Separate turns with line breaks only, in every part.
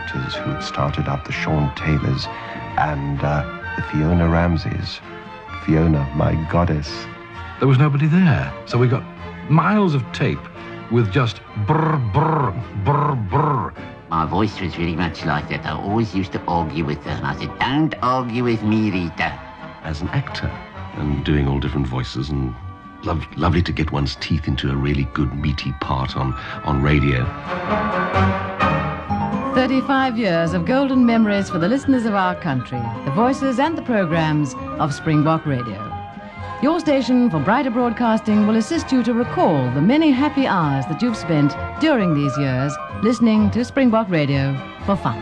actors who had started up, the Sean Taylors and the Fiona Ramseys. Fiona, my goddess.
There was nobody there, so we got miles of tape with just brr, brr, brr, brr.
My voice was very much like that. I always used to argue with her. And I said, don't argue with me, Rita.
As an actor and doing all different voices, and lovely to get one's teeth into a really good meaty part on radio.
35 years of golden memories for the listeners of our country, the voices and the programs of Springbok Radio. Your station for brighter broadcasting will assist you to recall the many happy hours that you've spent during these years listening to Springbok Radio for fun.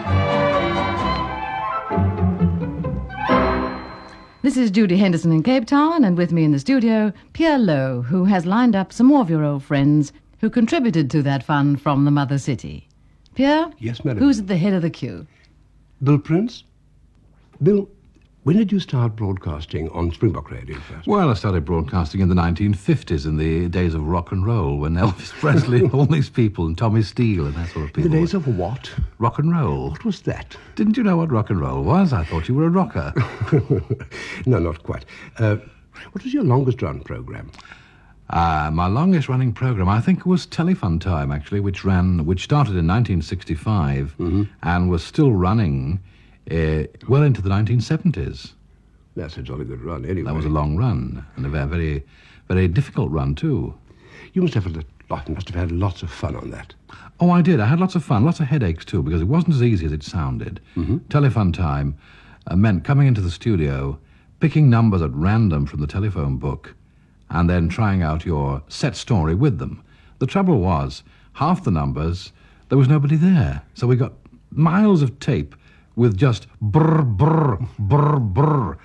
This is Judy Henderson in Cape Town, and with me in the studio, Pierre Lowe, who has lined up some more of your old friends who contributed to that fun from the mother city. Pierre?
Yes, madam.
Who's at the head of the queue?
Bill Prince? Bill, when did you start broadcasting on Springbok Radio first?
Well, I started broadcasting in the 1950s, in the days of rock and roll, when Elvis Presley and all these people, and Tommy Steele and that sort of people.
The days of what?
Rock and roll.
What was that?
Didn't you know what rock and roll was? I thought you were a rocker.
No, not quite. What was your longest-run program?
My longest-running program, I think, was Telefon Time, actually, which started in 1965 and was still running well into the 1970s.
That's a jolly good run, anyway.
That was a long run, and a very, very difficult run, too.
You must have had lots of fun on that.
Oh, I did. I had lots of fun, lots of headaches, too, because it wasn't as easy as it sounded. Telefon Time meant coming into the studio, picking numbers at random from the telephone book, and then trying out your set story with them. The trouble was, half the numbers, there was nobody there. So we got miles of tape with just brr, brr, brr, brr,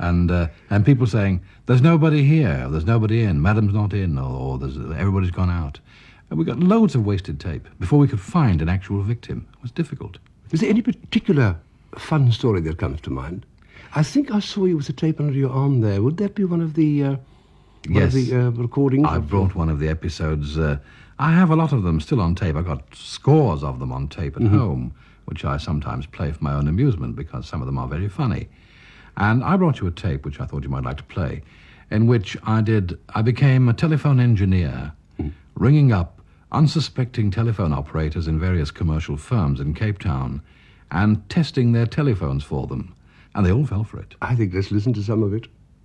and people saying, there's nobody here, there's nobody in, madam's not in, or everybody's gone out. And we got loads of wasted tape before we could find an actual victim. It was difficult.
Is there any particular fun story that comes to mind? I think I saw you with a tape under your arm there. Would that be one of the...
Yes,
recordings?
I brought one of the episodes. I have a lot of them still on tape. I've got scores of them on tape at home, which I sometimes play for my own amusement because some of them are very funny. And I brought you a tape, which I thought you might like to play, in which I became a telephone engineer, ringing up unsuspecting telephone operators in various commercial firms in Cape Town and testing their telephones for them. And they all fell for it.
I think let's listen to some of it.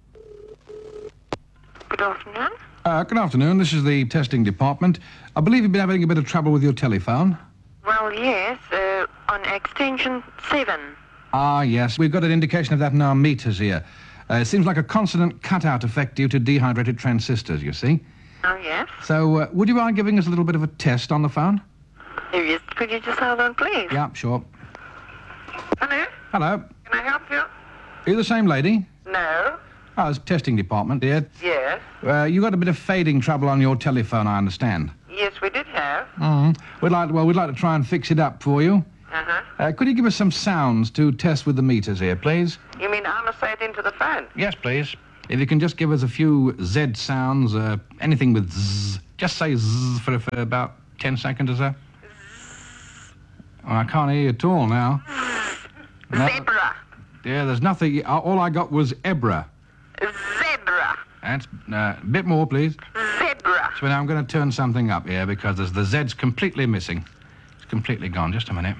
Good afternoon.
Good afternoon. This is the testing department. I believe you've been having a bit of trouble with your telephone.
Well, yes, on extension 7.
Ah, yes. We've got an indication of that in our meters here. It seems like a consonant cutout effect due to dehydrated transistors, you see.
Oh, yes?
So, would you mind giving us a little bit of a test on the phone?
Yes, could you just hold on, please?
Yeah, sure.
Hello?
Hello.
Can I help you?
Are you the same lady?
No.
Oh, it's testing department, dear.
Yes.
You got a bit of fading trouble on your telephone, I understand.
Yes, we did have.
We'd like to try and fix it up for you. Could you give us some sounds to test with the meters here, please?
You mean I must say it into the phone?
Yes, please. If you can just give us a few Z sounds, anything with Z. Just say Z for about 10 seconds or so. Oh, I can't hear you at all now. No.
Zebra.
Yeah, there's nothing. All I got was Ebra.
Zebra.
That's a bit more, please.
Zebra.
So now I'm going to turn something up here because the Z's completely missing. It's completely gone. Just a minute.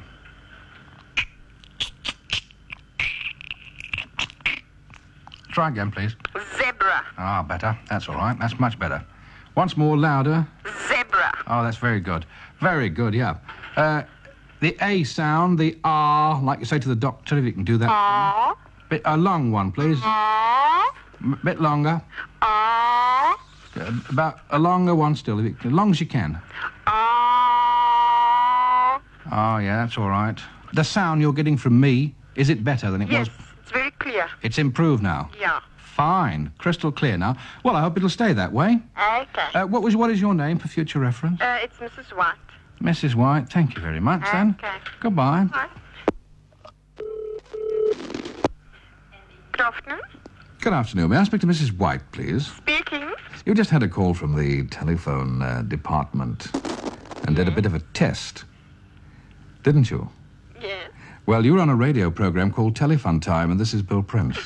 Try again, please.
Zebra.
Ah, better. That's all right. That's much better. Once more, louder.
Zebra.
Oh, that's very good. Very good, yeah. The A sound, the R, like you say to the doctor, if you can do that. A long one, please. Bit longer. About a longer one still, as long as you can. Oh, yeah, that's all right. The sound you're getting from me, is it better than it was?
Yes, it's very clear.
It's improved now?
Yeah.
Fine. Crystal clear now. Well, I hope it'll stay that way.
Okay.
What is your name for future reference?
It's Mrs. White.
Mrs. White, thank you very much, then.
Okay.
Goodbye.
Bye. Good afternoon.
Good afternoon. May I speak to Mrs. White, please?
Speaking.
You just had a call from the telephone department and did a bit of a test, didn't you? Well, you're on a radio program called Telefun Time, and this is Bill Prince.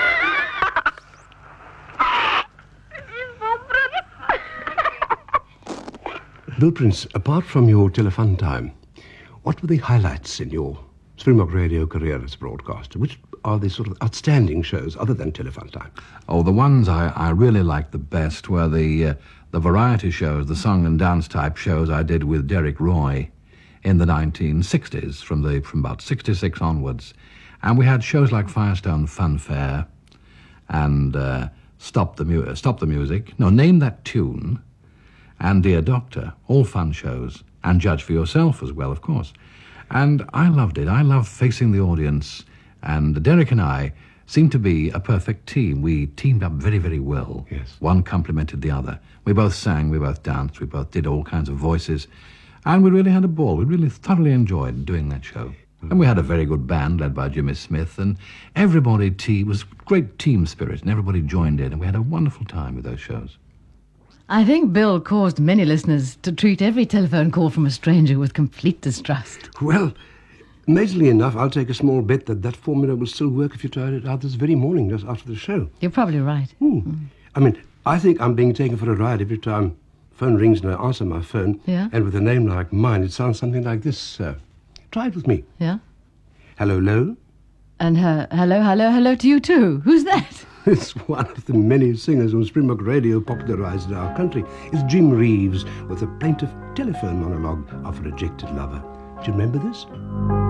Bill Prince, apart from your Telefun Time, what were the highlights in your Springbok Radio career as a broadcaster? Which are the sort of outstanding shows other than Telefun Time?
Oh, the ones I really liked the best were the variety shows, the song and dance type shows I did with Derek Roy in the 1960s, from about 66 onwards. And we had shows like Firestone Funfair and Stop the Music, Name That Tune, and Dear Doctor, all fun shows, and Judge for Yourself as well, of course. And I loved it. I loved facing the audience, and Derek and I seemed to be a perfect team. We teamed up very, very well.
Yes.
One complemented the other. We both sang, we both danced, we both did all kinds of voices, and we really had a ball. We really thoroughly enjoyed doing that show. And we had a very good band led by Jimmy Smith, and everybody was great team spirit, and everybody joined in, and we had a wonderful time with those shows.
I think Bill caused many listeners to treat every telephone call from a stranger with complete distrust.
Well, amazingly enough, I'll take a small bet that formula will still work if you tried it out this very morning, just after the show.
You're probably right.
I mean, I think I'm being taken for a ride every time phone rings and I answer my phone.
Yeah?
And with a name like mine, it sounds something like this. Try it with me.
Yeah?
Hello, Lo.
And hello to you too. Who's that?
It's one of the many singers whom Springbok Radio popularised in our country. It's Jim Reeves with a plaintive telephone monologue of a rejected lover. Do you remember this?